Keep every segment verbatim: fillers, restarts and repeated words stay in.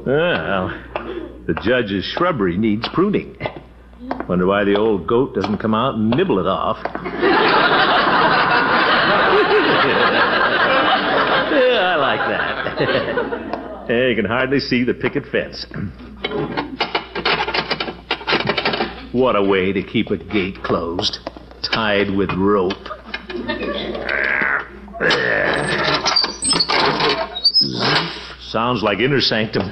Well, the judge's shrubbery needs pruning. Wonder why the old goat doesn't come out and nibble it off. Yeah, I like that. Hey, you can hardly see the picket fence. What a way to keep a gate closed, tied with rope. Sounds like inner sanctum.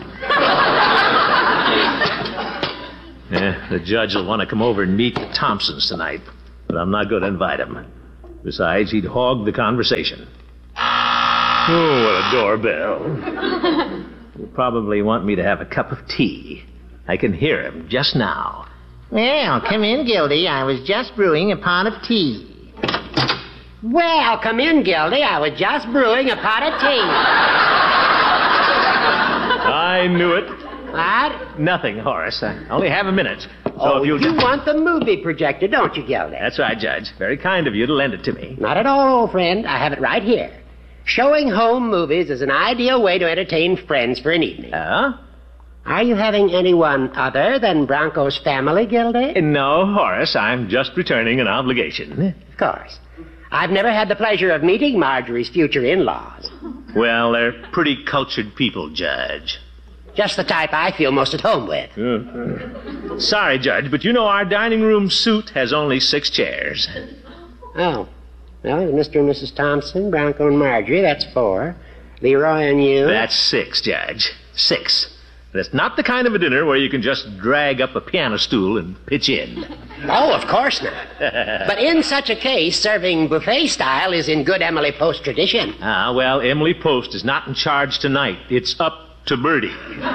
Yeah, the judge will want to come over and meet the Thompsons tonight, but I'm not going to invite him. Besides, he'd hog the conversation. Oh, what a doorbell. He'll probably want me to have a cup of tea. I can hear him just now. Well, come in, Gildy. I was just brewing a pot of tea. Well, come in, Gildy. I was just brewing a pot of tea. I knew it. What? Nothing, Horace. I only have a minute. So oh, if you'll you just... want the movie projector, don't you, Gildy? That's right, Judge. Very kind of you to lend it to me. Not at all, old friend. I have it right here. Showing home movies is an ideal way to entertain friends for an evening. Huh? Are you having anyone other than Bronco's family, Gildy? No, Horace. I'm just returning an obligation. Of course. I've never had the pleasure of meeting Marjorie's future in-laws. Well, they're pretty cultured people, Judge. Just the type I feel most at home with. Uh, sorry, Judge, but you know our dining room suite has only six chairs. Oh. Well, Mister and Missus Thompson, Bronco and Marjorie, that's four. Leroy and you... That's six, Judge. Six. That's not the kind of a dinner where you can just drag up a piano stool and pitch in. Oh, of course not. But in such a case, serving buffet style is in good Emily Post tradition. Ah, well, Emily Post is not in charge tonight. It's up to Birdie.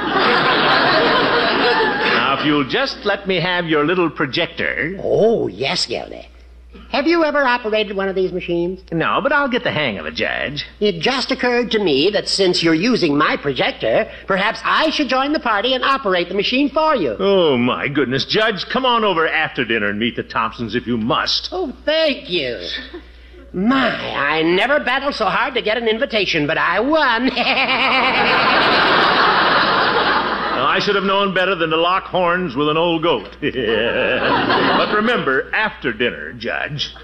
Now, if you'll just let me have your little projector... Oh, yes, Gildy. Have you ever operated one of these machines? No, but I'll get the hang of it, Judge. It just occurred to me that since you're using my projector, perhaps I should join the party and operate the machine for you. Oh, my goodness, Judge. Come on over after dinner and meet the Thompsons if you must. Oh, thank you. My, I never battled so hard to get an invitation, but I won. Well, I should have known better than to lock horns with an old goat. But remember, after dinner, Judge.